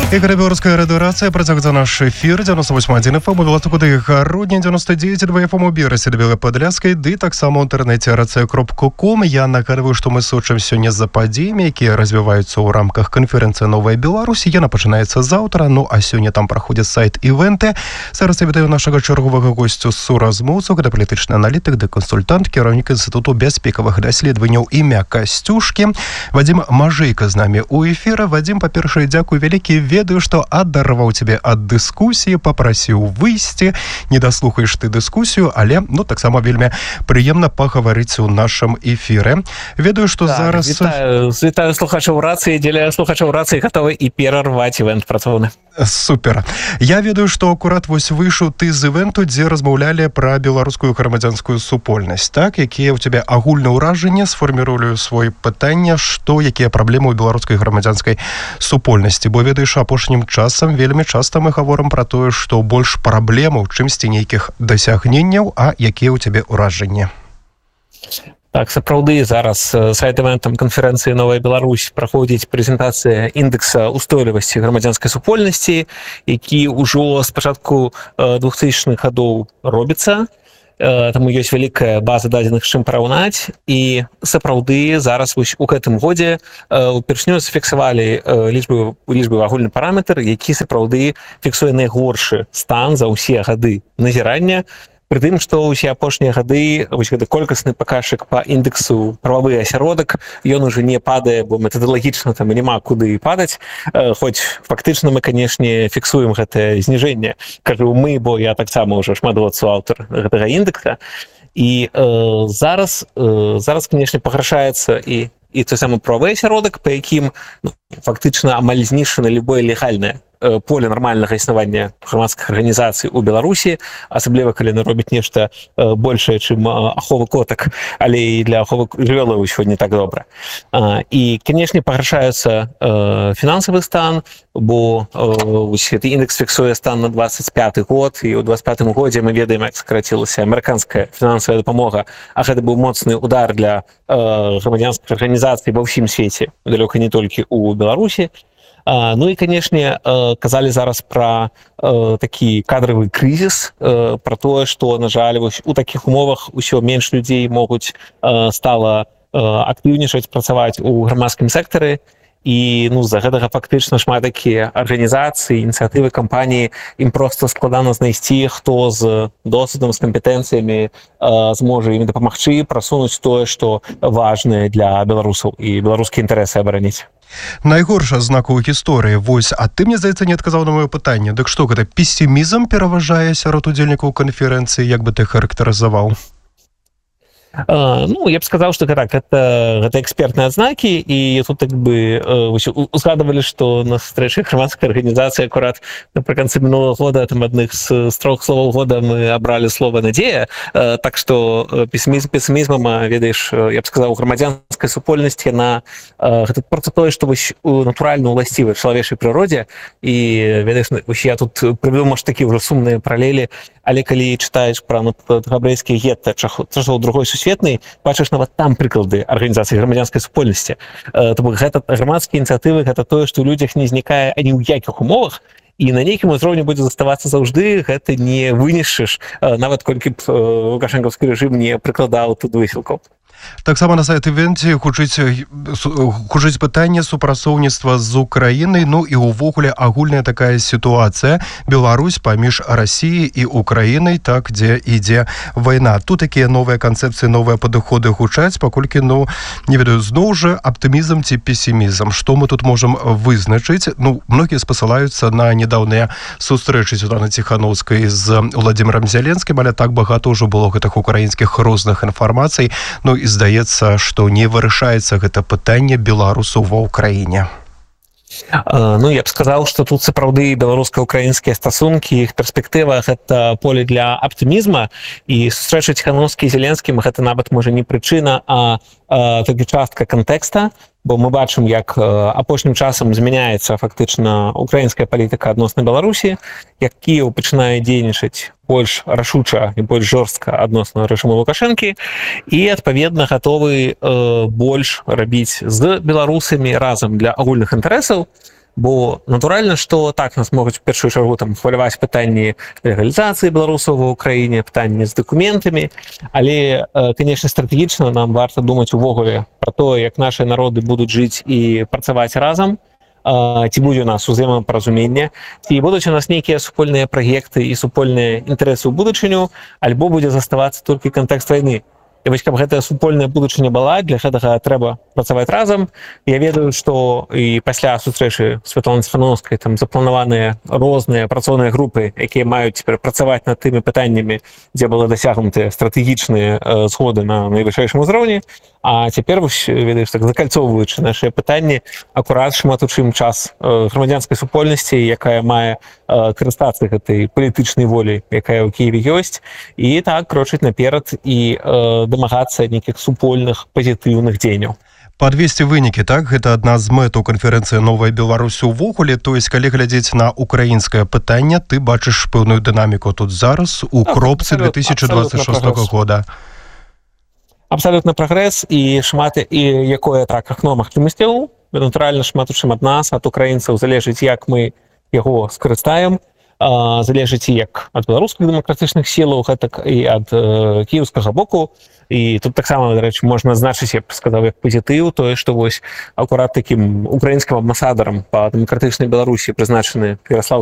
Ігор, Белорусская радиорация, працягваецца наш эфир, 98.1 FM, Белатукуды, Гародня, 99.2 FM у Берасе, до Белой Подляской, ды таксама ў інтэрнэце rca.com. Я нагадываю, што мы сочым сёння за падзеямі, якія развіваюцца ў рамках канферэнцыі «Новая Беларусь». Яна пачынаецца заўтра, ну а сёння там праходзіць сайт івэнты. Зараз я вітаю нашага чарговага госцю суразмоўцу, гэта палітычны аналітык ды кансультант, кіраўнік Інстытуту бяспекавых даследаванняў імя Касцюшкі. Вадзім Мажэйка з намі ў эфіры. Вадзім, па-першае, дзякуй вялікі. Ведаю, што адарваў цябе ад дыскусіі, папрасіў выйсці, не даслухаеш ты дыскусію, але, ну, таксама вельмі прыемна пагаварыць у нашым эфіры. Ведаю, што зараз... Вітаю слухачоў рацыі, дзеля слухачоў рацыі гатовы і перарваць івэнт працоўны. Супер. Я ведаю, што акурат вось выйшаў ты з івэнту, дзе размаўлялі пра беларускую грамадзянскую супольнасць, так? Якія ў цябе агульныя ўражанні? Сфармірую свой пытанне, што, якія праблемы ў беларускай грамадзянскай супольнасці? Бо ведаеш, апошнім часам вельмі часта мы гаворым пра тое, што больш праблемаў, чымсьці нейкіх дасягненняў, а якія ў цябе ўражанні? Так, сапраўды, зараз сайт-івентам канферэнцыі «Новая Беларусь» праходзіць прэзентацыя індэкса устойлівасці грамадзянскай супольнасці, які ўжо з пачатку 2000-х гадоў робіцца. Таму ёсць вялікая база дадзеных, з чым параўнаць, і сапраўды зараз вось у гэтым годзе упершыню зафіксавалі лічбы агульны параметр, які сапраўды фіксуе найгоршы стан за ўсе гады назірання. Пры тым, што ўсе апошнія гады вось гэты колькасны паказчык па індексу прававы асяродак, ён ужо не падае, бо метадалагічна там няма куды падаць, хоць фактычна мы, канешне, фіксуем гэтае зніжэнне. Кажу мы, бо я таксама ўжо шмат год суаўтар гэтага індекса. І зараз, канешне, пагаршаецца і той самы прававы асяродак, па якім фактычна амаль знішчана любое легальнае поле нармальнага існавання грамадскіх арганізацый у Беларусі, асабліва калі яны робяць нешта большае, чым аховы котак, але і для аховы жывёлаў усё не так добра. І, канешне, пагаршаецца фінансавы стан, бо гэты індекс фіксуе стан на 25 год, і ў 25 годзе мы ведаем, як скарацілася амерыканская фінансавая дапамога, а гэта быў моцны удар для грамадзянскіх арганізацый ва ўсім свеце, далёка не толькі ў Беларусі. Ну і, канешне, казалі зараз пра такі кадравы крызіс, пра тое, што, на жаль, у такіх умовах усё менш людзей могуць стала актыўнічаць, працаваць у грамадскім сектары. І з-за гэтага фактычна шмат такія арганізацыі, ініцыятывы, кампаніі, ім проста складана знайсці, хто з досведам, з кампетэнцыямі зможа ім дапамагчы прасунуць тое, што важнае для беларусаў і беларускія інтарэсы абараніць. Найгоршая знака ў гісторыі. Вось, а ты, мне здаецца, не адказаў на маё пытанне. Дык што, гэта песімізм пераважае сярод удзельнікаў канферэнцыі, як бы ты характарызаваў? Ну, я б сказаў, што так, гэта экспертныя адзнакі, і тут так бы узгадывалі, што на сустрэчы грамадскай арганізацыі акурат напрыканцы мінулага года там адных з 3 словаў года мы абралі слова «надзея», так што песімізмам, ведаеш, я б сказаў, грамадзянская супольнасць, яна гэта проста тое, што вось натуральна ўласціва чалавечай прыродзе, і ведаеш, я тут прывёў, можа, такі ўжо сумныя паралелі, але калі чытаеш пра габрэйскія гетта часоў другой сусветнай, бачыш нават там прыклады арганізацыі грамадзянскай супольнасці. Таму гэта грамадскія ініцыятывы, гэта тое, што ў людзях не знікае ані ў якіх умовах, і на нейкім узроўні будзе заставацца заўжды, гэта не вынішчыш, нават колькі б лукашэнкаўскі рэжым не прыкладаў тут высілкаў. Таксама на сайт-івенце гучыць пытанне супрацоўніцтва з Украінай, ну і ўвогуле агульная такая сітуацыя. Беларусь паміж Расіяй і Украінай, так, дзе ідзе вайна. Тут такія новыя канцэпцыі, новыя падыходы гучаць, паколькі, не ведаю, зноў жа аптымізм ці песімізм. Што мы тут можам вызначыць? Многія спасылаюцца на нядаўныя сустрэчы Святланы Ціхановскай з Владзімірам Зеленскім, але так багата ўжо было гэтых украінскіх розных інфармацый. І здаецца, што не вырашаецца гэта пытанне беларусаў ва ўкраіне. Я б сказаў, што тут сапраўды беларуска-украінскія стасункі, іх перспектыва – гэта поле для аптымізма, і сустрэча Ціхановскай і Зеленскім – гэта нават, можа, не прычына, а толькі частка кантэкста, бо мы бачым, як апошнім часам змяняецца фактычна украінская палітыка адносна Беларусі, як Кіеў пачынае дзейнічаць больш рашуча і больш жорстка адносна рэжыму Лукашэнкі, і, адпаведна, гатовы больш рабіць з беларусамі разам для агульных інтарэсаў. Бо натуральна, што так нас могуць у першую чаргу там хваляваць пытанні легалізацыі беларусаў ва ўкраіне, пытанні з дакументамі, але, канешне, стратэгічна нам варта думаць увогуле пра тое, як нашы народы будуць жыць і працаваць разам, ці будзе у нас узаемапаразуменне, ці будуць у нас нейкія супольныя праекты і супольныя інтарэсы ў будучыню, альбо будзе заставацца толькі кантэкст вайны. І вось, каб гэтая супольная будучыня была, для гэтага трэба працаваць разам. Я ведаю, што і пасля сустрэчы Святланы Цыханаўскай там запланаваныя розныя працоўныя групы, якія маюць цяпер працаваць над тымі пытаннямі, дзе былі дасягнутыя стратэгічныя згоды на найвышэйшым узроўні. А цяпер, ведаеш, так закальцоўваючы нашыя пытанні, акурат шмат у чым час грамадзянскай супольнасці, якая мае карыстацца гэтай палітычнай воляй, якая ў Кіеве ёсць, і так крочыць наперад і дамагацца нейкіх супольных пазітыўных дзеянняў. Падвесці вынікі, так? Гэта адна з мэтаў канферэнцыі «Новая Беларусь» увогуле. То есть, калі глядзець на украінскае пытанне, ты бачыш пэўную дынаміку тут зараз у кропцы 2026 года. Абсалютна прагрэс і шмат і якое так акно магчымасцяў. Натуральна, шмат у чым ад нас, ад украінцаў залежыць, як мы яго скарыстаем, залежыць і як ад беларускіх дэмакратычных сілаў, гэтак і ад кіеўскага боку. І тут таксама, дарэчы, можна адзначыць, я б сказаў, як пазітыў, тое, што вось акурат такім украінскім амбасадарам па дэмакратычнай Беларусі прызначаны Ярослав